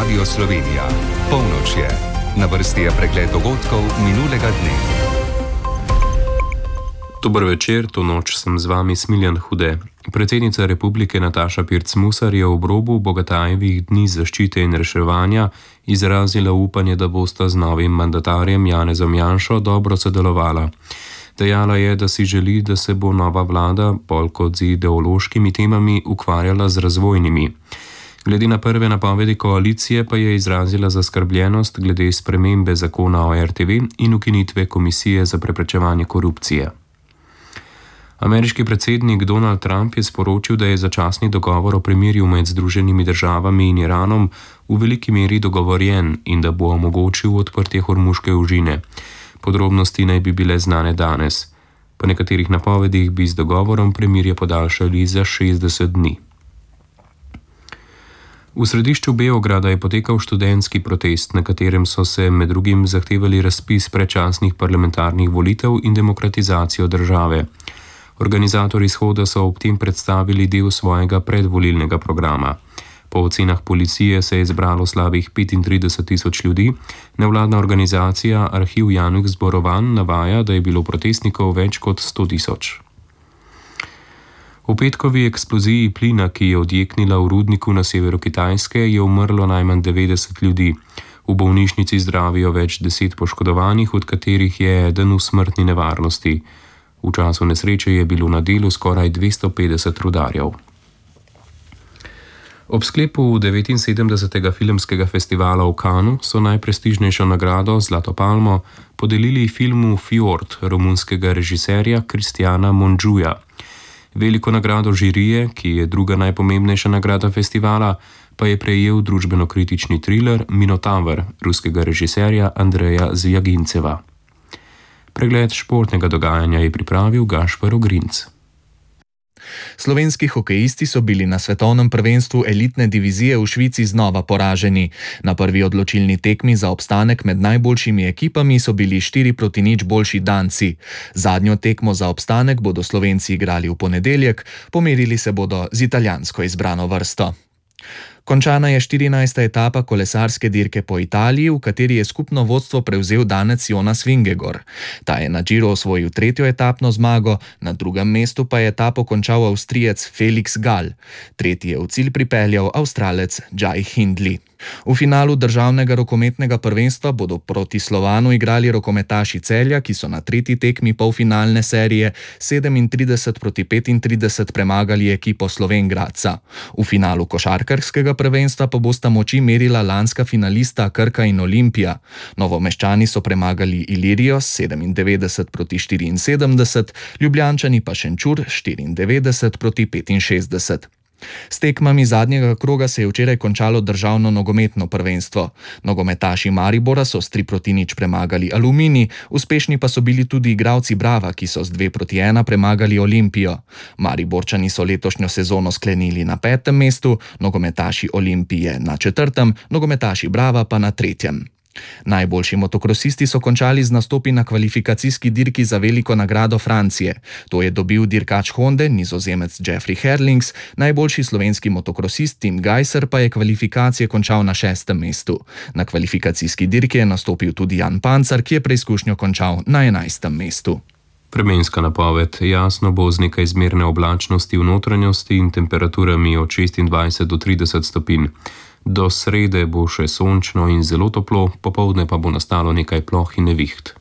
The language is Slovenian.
Radio Slovenija. Polnoč je. Na vrsti je pregled dogodkov minulega dne. Dober večer, to noč sem z vami Smiljan Hude. Predsednica republike Nataša Pirc Musar je ob robu Bogatajevih dni zaščite in reševanja izrazila upanje, da bosta z novim mandatarjem Janezom Janšo dobro sodelovala. Dejala je, da si želi, da se bo nova vlada bolj kot z ideološkimi temami ukvarjala z razvojnimi. Glede na prve napovedi koalicije pa je izrazila zaskrbljenost glede spremembe zakona o RTV in ukinitve Komisije za preprečevanje korupcije. Ameriški predsednik Donald Trump je sporočil, da je začasni dogovor o premirju med Združenimi državami in Iranom v veliki meri dogovorjen in da bo omogočil odprtje Hormuške ožine. Podrobnosti naj bi bile znane danes. Po nekaterih napovedih bi z dogovorom premirje podaljšali za 60 dni. V središču Beograda je potekal študentski protest, na katerem so se med drugim zahtevali razpis predčasnih parlamentarnih volitev in demokratizacijo države. Organizatorji shoda so ob tem predstavili del svojega predvolilnega programa. Po ocenah policije se je zbralo slabih 35.000 ljudi, nevladna organizacija Arhiv javnih zborovanj navaja, da je bilo protestnikov več kot 100.000. V petkovi eksploziji plina, ki je odjeknila v rudniku na severu Kitajske, je umrlo najmanj 90 ljudi. V bolnišnici zdravijo več 10 poškodovanih, od katerih je eden v smrtni nevarnosti. V času nesreče je bilo na delu skoraj 250 rudarjev. Ob sklepu 79. filmskega festivala v Cannesu so najprestižnejšo nagrado Zlato palmo podelili filmu Fjord romunskega režiserja Kristjana Mondžuja. Veliko nagrado žirije, ki je druga najpomembnejša nagrada festivala, pa je prejel družbeno-kritični triler Minotaver ruskega režiserja Andreja Zvijaginceva. Pregled športnega dogajanja je pripravil Gašper Ogrinc. Slovenski hokejisti so bili na svetovnem prvenstvu elitne divizije v Švici znova poraženi. Na prvi odločilni tekmi za obstanek med najboljšimi ekipami so bili 4-0 boljši Danci. Zadnjo tekmo za obstanek bodo Slovenci igrali v ponedeljek, pomerili se bodo z italijansko izbrano vrsto. Končana je 14. etapa kolesarske dirke po Italiji, v kateri je skupno vodstvo prevzel Danec Jonas Vingegaard. Ta je na Giro osvojil 3. etapno zmago, na drugem mestu pa je etapo končal Avstrijec Felix Gall. Tretji je v cilj pripeljal Avstralec Jai Hindley. V finalu državnega rokometnega prvenstva bodo proti Slovanu igrali rokometaši Celja, ki so na tretji tekmi polfinalne serije 37-35 premagali ekipo Slovenj Gradca. V finalu košarkarskega prvenstva pa bosta moči merila lanska finalista Krka in Olimpija. Novomeščani so premagali Ilirijo 97-74, Ljubljančani pa Šenčur 94-65. S tekmami zadnjega kroga se je včeraj končalo državno nogometno prvenstvo. Nogometaši Maribora so s 3-0 premagali Aluminij, uspešni pa so bili tudi igralci Brava, ki so z 2-1 premagali Olimpijo. Mariborčani so letošnjo sezono sklenili na 5. mestu, nogometaši Olimpije na 4., nogometaši Brava pa na 3. Najboljši motokrosisti so končali z nastopi na kvalifikacijski dirki za veliko nagrado Francije. To je dobil dirkač Honde, Nizozemec Jeffrey Herlings, najboljši slovenski motokrosist Tim Gajser pa je kvalifikacije končal na 6. mestu. Na kvalifikacijski dirki je nastopil tudi Jan Pancar, ki je preizkušnjo končal na 11. mestu. Vremenska napoved. Jasno bo z nekaj zmerne oblačnosti v notranjosti in temperaturami od 26 do 30 stopinj. Do srede bo še sončno in zelo toplo, popoldne pa bo nastalo nekaj ploh in neviht.